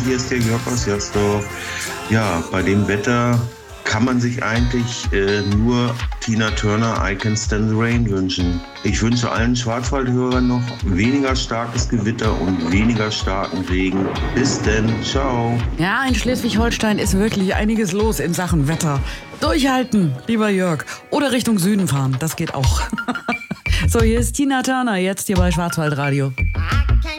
hier ist der Jörg aus Jasdorf. Ja, bei dem Wetter kann man sich eigentlich nur Tina Turner, I Can Stand the Rain wünschen. Ich wünsche allen Schwarzwaldhörern noch weniger starkes Gewitter und weniger starken Regen. Bis denn, ciao. Ja, in Schleswig-Holstein ist wirklich einiges los in Sachen Wetter. Durchhalten, lieber Jörg. Oder Richtung Süden fahren, das geht auch. So, hier ist Tina Turner, jetzt hier bei Schwarzwaldradio.